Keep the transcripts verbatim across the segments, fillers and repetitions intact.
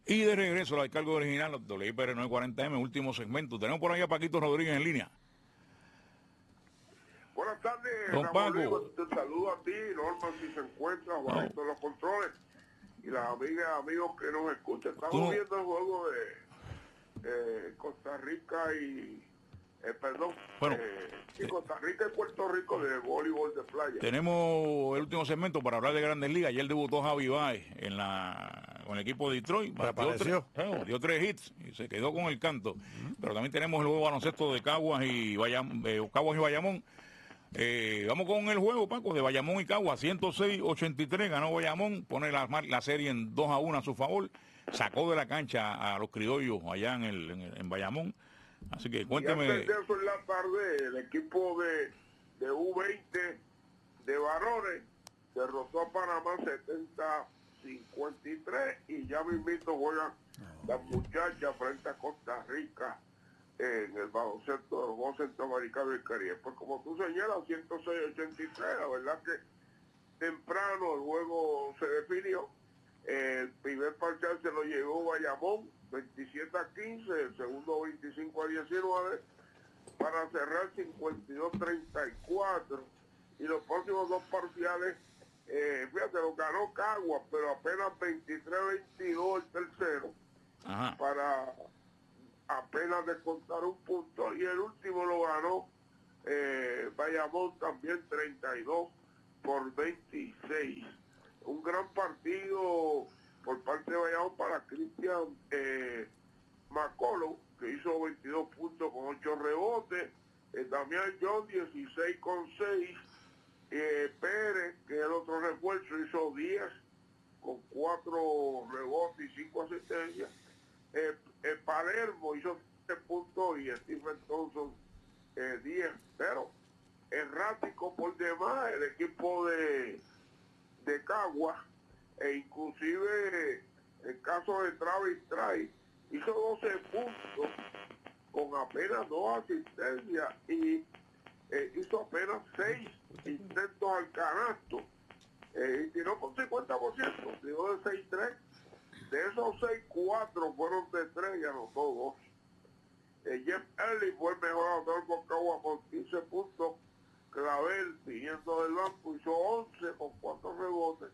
Y de regreso al cargo original, W I P R nueve cuarenta M, último segmento. Tenemos por ahí a Paquito Rodríguez en línea. Buenas tardes, Don Ramón Luis. Paco. Te saludo a ti, Norma, si se encuentra, bajito No. los controles. Y las amigas y amigos que nos escuchan. Estamos Tú- viendo el juego de eh, Costa Rica y... Eh, perdón, Bueno, eh, sí, Costa Rica y Puerto Rico de voleibol de playa. Tenemos el último segmento para hablar de Grandes Ligas. Ayer debutó Javi Baez en la, con el equipo de Detroit. Dio tres, Reapareció. no, dio tres hits y se quedó con el canto. Pero también tenemos el juego baloncesto de Caguas y, Bayam, eh, Caguas y Bayamón. Eh, vamos con el juego, Paco, de Bayamón y Caguas. ciento seis ochenta y tres ganó Bayamón. Pone la, la serie en dos a uno a su favor. Sacó de la cancha a los criollos allá en, el, en, el, en Bayamón. Así que cuénteme. Y antes de eso, en la tarde, el equipo de, de U veinte de varones derrotó a Panamá setenta a cincuenta y tres y ya mismito juegan las muchachas frente a Costa Rica en el baloncesto del juego centroamericano y el Caribe. Pues como tú señalas, ciento seis ochenta y tres, la verdad que temprano el juego se definió. El primer parcial se lo llevó Bayamón, veintisiete a quince, el segundo veinticinco a diecinueve, para cerrar cincuenta y dos treinta y cuatro. Y los próximos dos parciales, eh, fíjate, lo ganó Caguas, pero apenas veintitrés veintidós el tercero, Ajá. para apenas descontar un punto. Y el último lo ganó eh, Bayamón también treinta y dos por veintiséis. Un gran partido por parte de Bayamón para Cristian eh, McCollum, que hizo veintidós puntos con ocho rebotes. Eh, Damián John, dieciséis con seis. Eh, Pérez, que es el otro refuerzo, hizo diez con cuatro rebotes y cinco asistencias. Eh, eh, Palermo hizo siete puntos y Stephen Thompson eh, diez. Pero errático por demás el equipo de de Caguas, e inclusive el caso de Travis Trice hizo doce puntos con apenas dos asistencias y eh, hizo apenas seis intentos al canasto, eh, y tiró con cincuenta por ciento, tiró de seis tres. De esos seis, cuatro fueron de tres y anotó dos. Eh, Jeff Early fue el mejor anotador por Caguas con quince puntos. Clavel, viniendo del banco, hizo once con cuatro rebotes.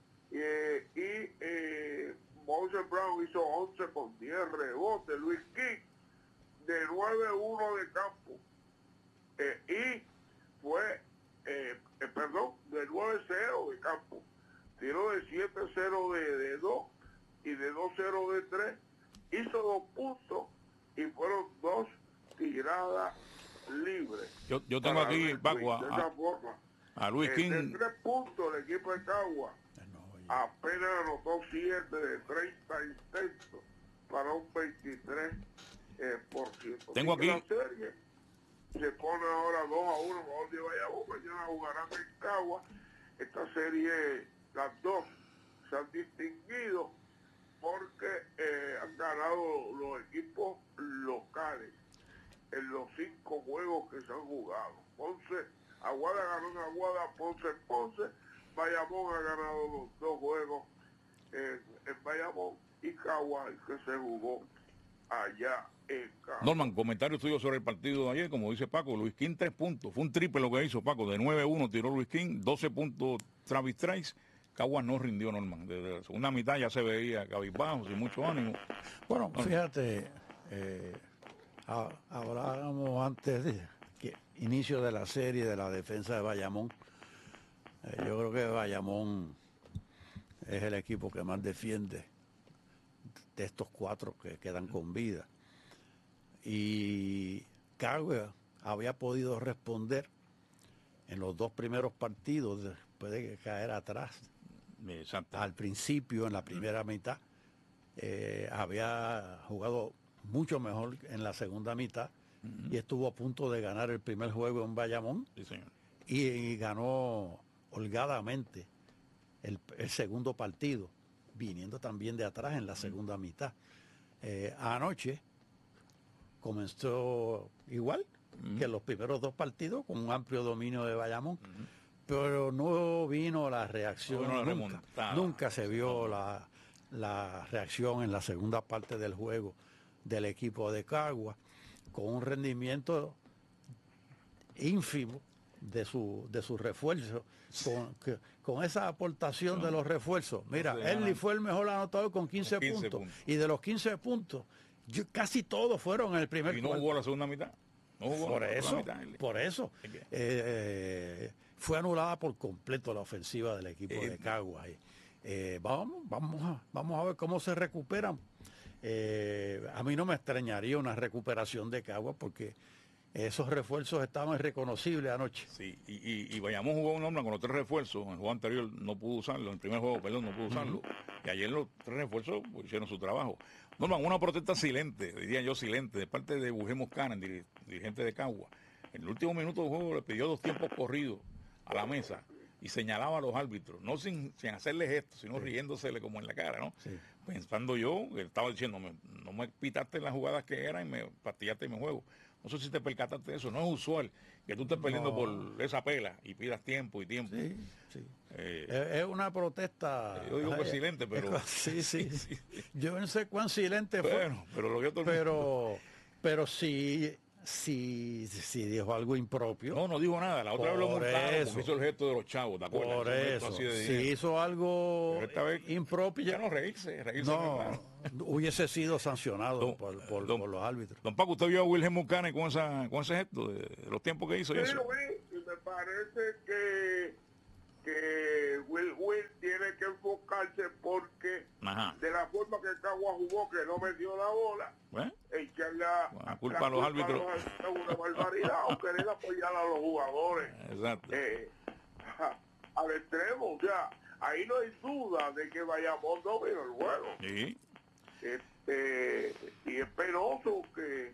Eh, y eh, Moses Brown hizo once con diez rebotes. Luis King, de nueve uno de campo. Eh, y fue, eh, eh, perdón, de nueve cero de campo. Tiró de siete cero de, de dos y de dos cero de tres. Hizo dos puntos y fueron dos tiradas libre. Yo, yo tengo Para aquí, Luis, Paco, de a, esa forma. a Luis Eh, King. de tres puntos el equipo de Caguas apenas anotó siete de treinta intentos para un veintitrés eh, por ciento. Tengo Así que aquí- la serie se pone ahora dos a uno a favor de Bayamón. Mañana jugarán en Caguas. Esta serie, las dos se han distinguido porque eh, han ganado los equipos locales en los cinco juegos que se han jugado. Ponce, Aguada ganó en Aguada, Ponce en Ponce, Bayamón ha ganado los dos juegos en, en Bayamón y Caguas que se jugó allá en Caguas. Norman, comentario tuyo sobre el partido de ayer, como dice Paco, Luis King tres puntos, fue un triple lo que hizo Paco, de nueve uno tiró Luis King, doce puntos Travis Trice. Caguas no rindió, Norman, desde la segunda mitad ya se veía cabizbajo, sin mucho ánimo. Bueno, fíjate, eh, a- hablábamos antes de que inicio de la serie de la defensa de Bayamón. Eh, yo creo que Bayamón es el equipo que más defiende de estos cuatro que quedan con vida. Y Caguas había podido responder en los dos primeros partidos después de caer atrás. Exacto. Al principio, en la primera mitad, eh, había jugado mucho mejor en la segunda mitad uh-huh. y estuvo a punto de ganar el primer juego en Bayamón. Sí, señor. Y, y ganó holgadamente el, el segundo partido, viniendo también de atrás en la segunda uh-huh. mitad. Eh, anoche comenzó igual uh-huh. que los primeros dos partidos, con un amplio dominio de Bayamón. Uh-huh. Pero no vino la reacción, no, no nunca, nunca se vio la, la reacción en la segunda parte del juego del equipo de Cagua, con un rendimiento ínfimo de su, de su refuerzo, con, que, con esa aportación no, de los refuerzos. Mira, no Erly fue el mejor anotador con quince, quince puntos, puntos, y de los quince puntos, yo, casi todos fueron en el primer cuarto. Y no cuarto. jugó la segunda mitad. No jugó por, la eso, mitad, por eso, por eso, eh, fue anulada por completo la ofensiva del equipo eh, de Caguas. Eh, vamos, vamos, a, vamos a ver cómo se recuperan. Eh, a mí no me extrañaría una recuperación de Caguas porque esos refuerzos estaban irreconocibles anoche. Sí, y, y, y Bayamón jugó un hombre con los tres refuerzos. En el juego anterior no pudo usarlo, en el primer juego, perdón, no pudo usarlo. Uh-huh. Y ayer los tres refuerzos pues, hicieron su trabajo. Norman, una protesta silente, diría yo silente, de parte de Bujé Moscana, dirigente de Cagua. En el último minuto del juego le pidió dos tiempos corridos a la mesa y señalaba a los árbitros, no sin, sin hacerle gestos, sino sí. riéndosele como en la cara, ¿no? Sí. Pensando yo, él estaba diciendo, no me pitaste las jugadas que eran y me pastillaste mi juego. No sé si te percataste de eso, no es usual que tú estés perdiendo no. por esa pela y pidas tiempo y tiempo. Sí, sí. Eh, es una protesta. Yo digo que silente, pero. Sí, sí. sí. Yo no sé cuán silente fue. Bueno, pero lo vio todo el Pero, pero sí. Si, si dijo algo impropio. No, no dijo nada. La otra vez lo multaron porque hizo el gesto de los chavos, ¿te acuerdas? Por eso. Así de si hizo algo vez, impropio. Ya no reírse, reírse. No, hubiese sido sancionado don, por, por, don, por los árbitros. Don Paco, ¿usted vio a Wilhelm Mucane con, esa, con ese gesto de, de los tiempos que hizo? Sí, y eso? Lo vi, y me parece que, que Will Will tiene que enfocarse porque Ajá. de la forma que Cagua jugó, que no metió la bola, ¿Eh? echarle la, la culpa la a los árbitros. Es una barbaridad, o querer apoyar a los jugadores. Exacto. Eh, a, al extremo, o sea, ahí no hay duda de que Bayamón dominó el juego. Sí. Este, y es penoso que,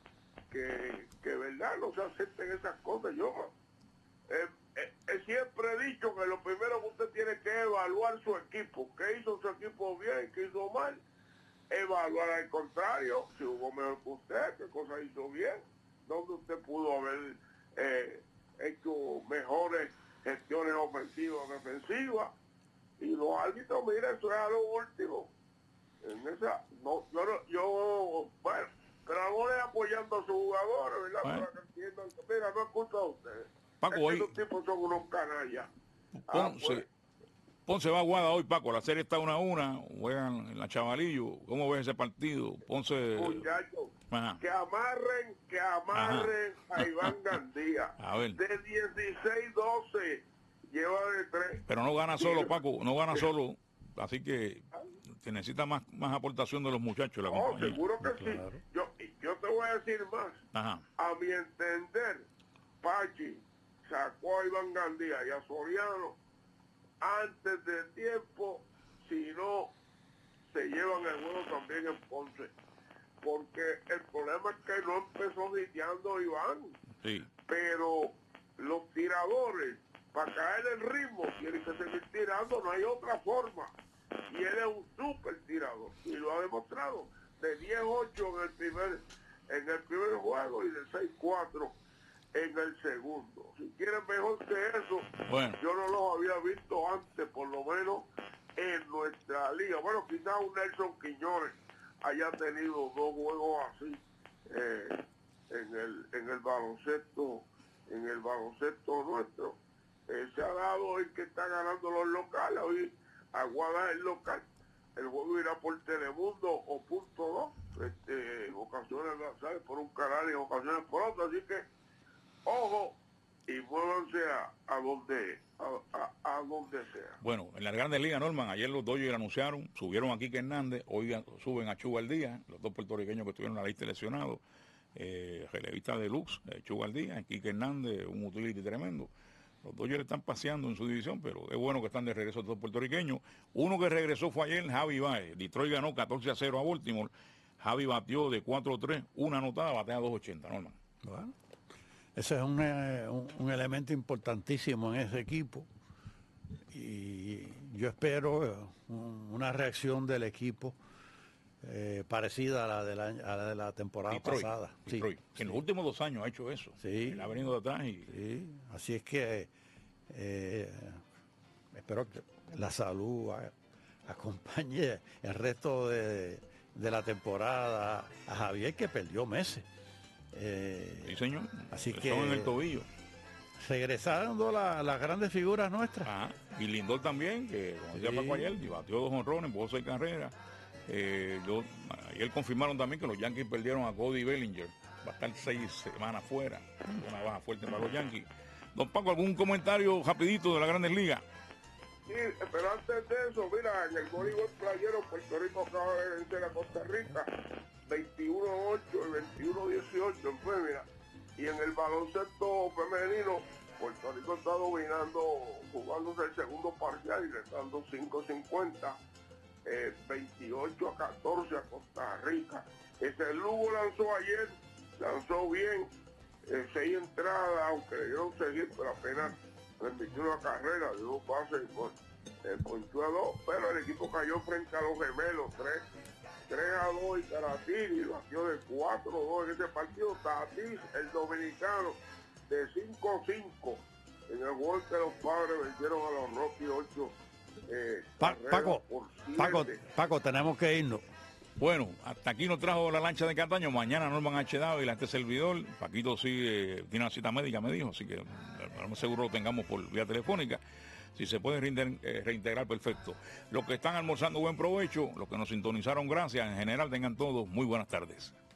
que, que verdad no se acepten esas cosas. Yo eh, eh, eh, siempre he dicho que lo primero que usted tiene que evaluar su equipo, qué hizo su equipo bien, qué hizo mal, evaluar al contrario, si jugó mejor que usted, qué cosa hizo bien, donde usted pudo haber eh, hecho mejores gestiones ofensivas o defensivas, y los árbitros, mira, eso es a lo último. En esa, no, yo, no, yo, bueno, Cravone apoyando a sus jugadores, ¿verdad? Bueno. Para que entiendan, mira, no es culpa de ustedes. Paco, es hoy... que esos tipos son unos canallas. Ponce, ah, pues. Ponce va a Guada hoy, Paco. La serie está una a una. Juegan en la Chavalillo. ¿Cómo ves ese partido? Ponce... Muchachos, que amarren, que amarren Ajá. a Iván Gandía. A ver. De dieciséis doce, lleva de tres. Pero no gana solo, Paco. No gana solo. Así que... que necesita más, más aportación de los muchachos. La no, seguro que claro. sí. Yo, yo te voy a decir más. Ajá. A mi entender, Pachi sacó a Iván Gandía y a Soriano antes del tiempo, si no se llevan el juego también en Ponce. Porque el problema es que no empezó hiteando Iván. Sí. Pero los tiradores, para caer el ritmo, tienen que seguir tirando, no hay otra forma. Y él es un súper tirador y lo ha demostrado de diez ocho en el primer en el primer juego y de seis cuatro en el segundo. Si quieren mejor que eso, bueno. yo no los había visto antes, por lo menos en nuestra liga. Bueno, quizás un Nelson Quiñones haya tenido dos juegos así eh, en el en el baloncesto en el baloncesto nuestro. Eh, se ha dado el que está ganando los locales. Hoy Aguada es el local, el juego irá por Telemundo o punto dos, este, en ocasiones ¿sabes? Por un canal y en ocasiones por otro, así que ojo y muévanse a, a donde a, a, a donde sea. Bueno, en las grandes ligas, Norman, ayer los Dodgers anunciaron, subieron a Quique Hernández, hoy suben a Chuga al día, los dos puertorriqueños que estuvieron en la lista de lesionados, eh, relevista de Lux, eh, Chuga al día, Quique Hernández, un utility tremendo. Los Dodgers están paseando en su división, pero es bueno que están de regreso todos puertorriqueños. Uno que regresó fue ayer, Javi Baez. Detroit ganó catorce a cero a Baltimore. Javi batió de cuatro a tres, una anotada, batea dos ochenta, Norman. Bueno, ese es un, un, un elemento importantísimo en ese equipo. Y yo espero una reacción del equipo eh, parecida a la de la, a la, de la temporada Detroit, pasada. Detroit, sí, que sí. En los últimos dos años ha hecho eso. Sí. Él ha venido de atrás y... Sí, así es que eh, espero que la salud acompañe el resto de, de la temporada a Javier, que perdió meses. Eh, sí, señor. Así Eso que en el tobillo. Regresando la, las grandes figuras nuestras. Ajá. Y Lindor también, que como decía Sí. Paco ayer, y batió dos honrones, puso seis carreras. Eh, yo, ayer confirmaron también que los Yankees perdieron a Cody Bellinger. Va a estar seis semanas fuera. Una baja fuerte para los Yankees. Don Paco, ¿algún comentario rapidito de las grandes ligas? Sí, pero antes de eso, mira, en el voleibol playero, Puerto Rico acaba de vencer a Costa Rica veintiuno ocho y veintiuno dieciocho, pues mira, y en el baloncesto femenino, Puerto Rico está dominando, jugándose el segundo parcial y restando cinco cincuenta, eh, veintiocho a catorce a Costa Rica. Ese Lugo lanzó ayer, lanzó bien, eh, seis entradas, aunque le dieron seguir, pero apenas permitió una carrera, dio un pase y pues, eh, ponchó a dos, pero el equipo cayó frente a los gemelos, tres a dos y Caratini batió de cuatro a dos en ese partido. Tatis, el dominicano, de cinco a cinco en el gol que los padres vencieron a los Rockies ocho. Eh, Pa- Paco, por Paco, Paco, tenemos que irnos. Bueno, hasta aquí nos trajo la lancha de Cataño. Mañana Norman H. Dávila, este servidor. Paquito sí eh, tiene una cita médica, me dijo, así que no me seguro lo tengamos por vía telefónica. Si se puede reintegrar, eh, reintegrar, perfecto. Los que están almorzando, buen provecho. Los que nos sintonizaron, gracias. En general, tengan todos muy buenas tardes.